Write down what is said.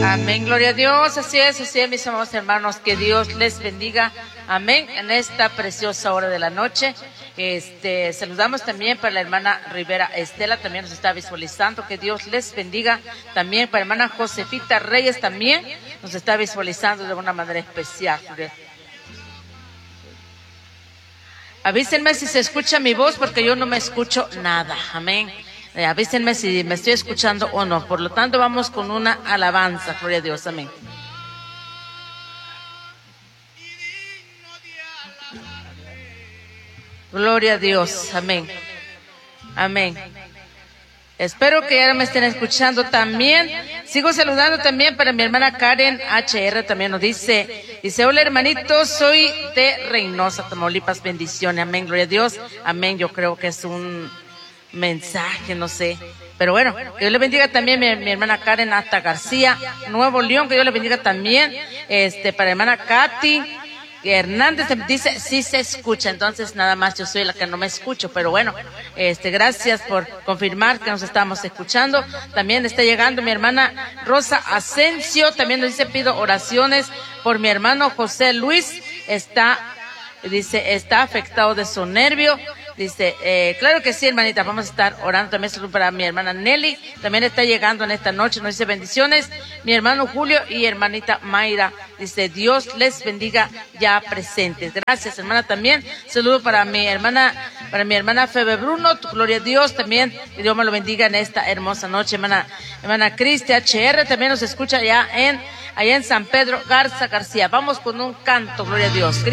Amén, gloria a Dios. Así es, mis amados hermanos, que Dios les bendiga. Amén, en esta preciosa hora de la noche. Saludamos también para la hermana Rivera Estela, también nos está visualizando, que Dios les bendiga. También para la hermana Josefita Reyes, también nos está visualizando de una manera especial. Avísenme si se escucha mi voz, porque yo no me escucho nada. Amén. Avísenme si me estoy escuchando o no. Por lo tanto, vamos con una alabanza. Gloria a Dios. Amén. Gloria a Dios. Amén. Amén. Espero que ya me estén escuchando también. Sigo saludando también para mi hermana Karen HR, también nos dice, hola hermanito, soy de Reynosa, Tamaulipas, bendiciones, amén, gloria a Dios, amén. Yo creo que es un mensaje, no sé, pero bueno, que Dios le bendiga también mi hermana Karen hasta García, Nuevo León, que Dios le bendiga también, para la hermana Katy Hernández dice, sí se escucha, entonces nada más yo soy la que no me escucho, pero bueno, gracias por confirmar que nos estamos escuchando. También está llegando mi hermana Rosa Asensio, también nos dice, pido oraciones por mi hermano José Luis, está afectado de su nervio. Dice, claro que sí, hermanita, vamos a estar orando también para mi hermana Nelly, también está llegando en esta noche, nos dice bendiciones, mi hermano Julio y hermanita Mayra, dice, Dios les bendiga ya presentes. Gracias, hermana, también, saludo para mi hermana Febe Bruno, gloria a Dios, también, que Dios me lo bendiga en esta hermosa noche, hermana Cristi HR, también nos escucha allá en San Pedro Garza García. Vamos con un canto, gloria a Dios.